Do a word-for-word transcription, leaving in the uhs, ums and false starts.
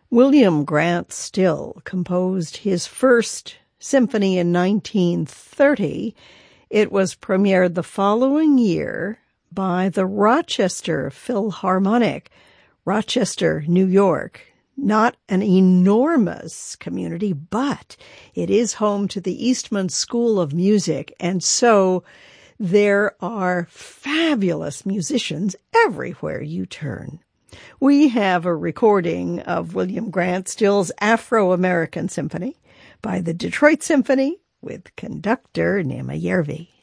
William Grant Still composed his first symphony in nineteen thirty. It was premiered the following year by the Rochester Philharmonic, Rochester, New York. Not an enormous community, but it is home to the Eastman School of Music, and so there are fabulous musicians everywhere you turn. We have a recording of William Grant Still's Afro-American Symphony by the Detroit Symphony with conductor Nema Järvi.